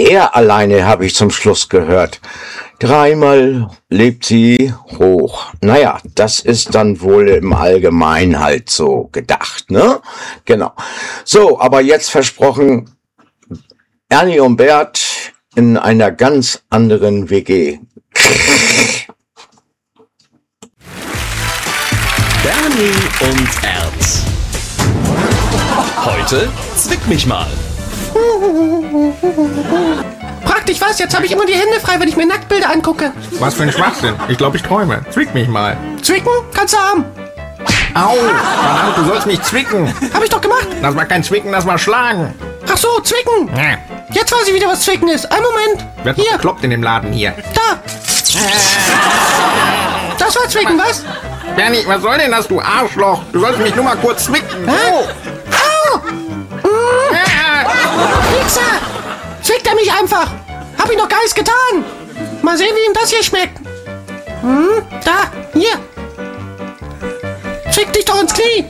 er alleine, habe ich zum Schluss gehört. Dreimal lebt sie hoch. Naja, das ist dann wohl im Allgemeinen halt so gedacht, ne? Genau. So, aber jetzt versprochen, Ernie und Bert in einer ganz anderen WG. Bernie und Erd. Heute zwick mich mal. Praktisch was, jetzt habe ich immer die Hände frei, wenn ich mir Nacktbilder angucke. Was für ein Schwachsinn. Ich glaube, ich träume. Zwick mich mal. Zwicken? Kannst du haben. Au! Verdammt, du sollst mich zwicken. Hab ich doch gemacht. Das war kein Zwicken, das war Schlagen. Ach so, Zwicken. Ja. Jetzt weiß ich wieder, was Zwicken ist. Einen Moment. Wird noch Hier, bekloppt in dem Laden hier. da. Das war Zwicken, was? Bernie, was soll denn das, du Arschloch? Du sollst mich nur mal kurz zwicken. Hä? Au! Wichser! Zwickt er mich einfach! Hab ich noch gar nichts getan! Mal sehen, wie ihm das hier schmeckt. Da, hier! Zwick dich doch ins Knie!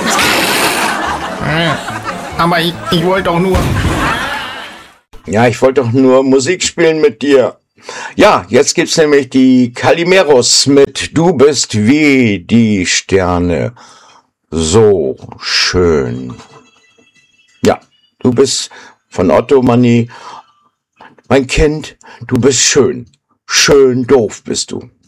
Aber ich wollte doch nur... Ja, ich wollte doch nur Musik spielen mit dir. Ja, jetzt gibt's nämlich die Calimeros mit Du bist wie die Sterne. So schön. Ja, du bist von Otto Manni. Mein Kind, du bist schön. Schön doof bist du.